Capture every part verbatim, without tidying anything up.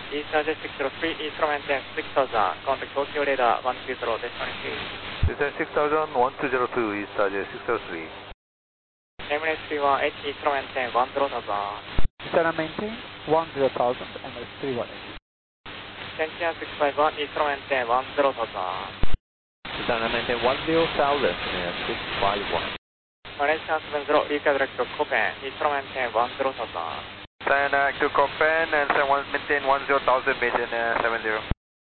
East Majestic zero three, East maintain six thousand, contact Tokyo radar one two zero, decimal two. Descend six thousand, one two zero two, East Majestic six zero three. Emirates three one eight, East maintain one zero thousand. Descend maintain one zero thousand, Emirates three one eight. Sentia six five one, East maintain one zero thousand. Descend maintain one zero thousand, six five one. Malaysia seven zero, Lika direct to Copen, East maintain one zero thousand. Send uh, to Copen and send one, maintain one zero thousand, maintain uh, seven zero.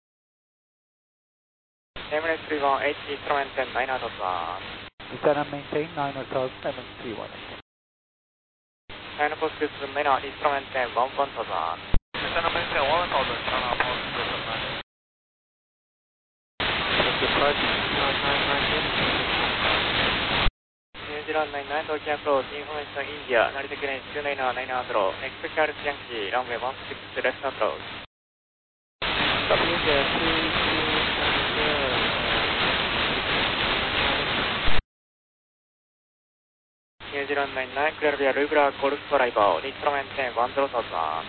Emirates three one eight, East maintain nine thousand. Descend and maintain nine thousand, Emirates three one eight. China Post two Mena, East maintain one one thousand. Descend and maintain one thousand, China Post two Mena. New Zealand nine nine, Tokyo approach, information India, Narita Green two nine nine zero, expect R C Yankee, runway one six left approach. Copy India two two zero. New Zealand nine nine, clear via regular Golf arrival, East maintain one zero thousand.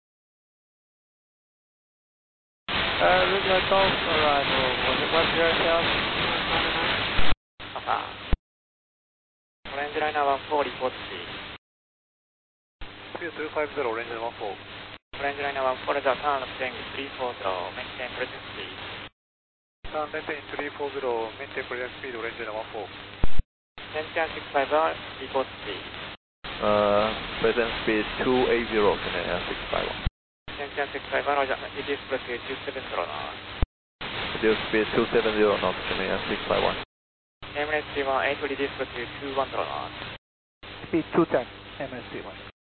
Uh, regular Golf arrival, what's your yourself? Papa. Orange liner one four, report speed. Speed two five zero, range one four. Orange liner one four, the turn obtain three four zero, maintain present speed. Turn maintain three four zero, maintain present speed, range one four. Sentia six five one, report speed. Uh, present speed two eight zero, six five one. Sentia six five one, reduce speed two seven zero knots. Reduce speed two seven zero knots, six five one. Emirates three one eight, reduce speed two one zero knots. Speed two ten, Emirates three one eight.